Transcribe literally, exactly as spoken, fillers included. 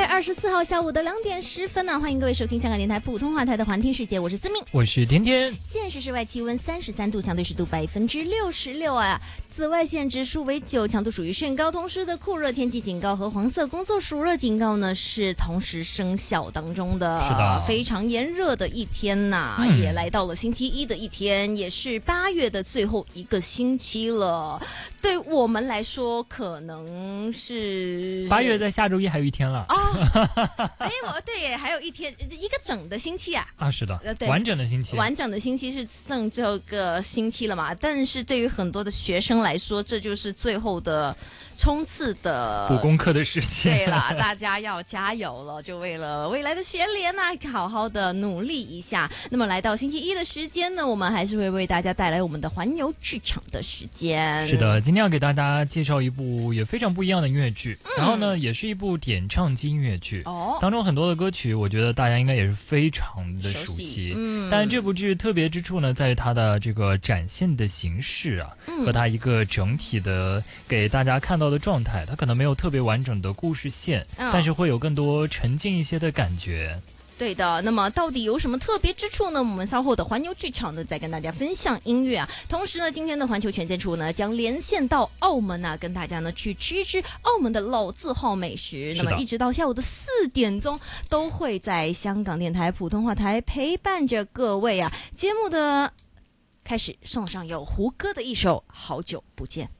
二十四号下午的两点十分呢、啊，欢迎各位收听香港电台普通话台的环听世界，我是思明， 我是天天。 现时室外气温三十三度，相对湿度百分之六十六啊，紫外线指数为九，强度属于甚高。同时的酷热天气警告和黄色工作暑热警告呢是同时生效当中的， 是的， 非常炎热的一天呐、啊嗯，也来到了星期一的一天，也是八月的最后一个星期了。对我们来说，可能是八月在下周一还有一天了哦。哎，我对耶，还有一天，一个整的星期啊！ 啊，是的， 呃，对， 完整的星期， 完整的星期是剩这个星期了嘛？但是对于很多的学生来说，这就是最后的冲刺的补功课的时间。 对啦，大家要加油了，就为了未来的学联呢、啊，好好的努力一下。那么来到星期一的时间呢，我们还是会为大家带来我们的环游剧场的时间。 是的，今天要给大家介绍一部也非常不一样的音乐剧、嗯，然后呢，也是一部点唱机音乐剧。哦，当中很多的歌曲，我觉得大家应该也是非常的熟悉。熟悉嗯，但这部剧特别之处呢，在于它的这个展现的形式啊，嗯、和它一个整体的给大家看到的状态，它可能没有特别完整的故事线，哦、但是会有更多沉浸一些的感觉。 对的，那么到底有什么特别之处呢？我们稍后的环游剧场呢，再跟大家分享音乐啊。同时呢，今天的环球全线处呢，将连线到澳门啊，跟大家呢去吃一吃澳门的老字号美食。那么一直到下午的四点钟，都会在香港电台普通话台陪伴着各位啊。节目的开始，送上有胡歌的一首《好久不见》。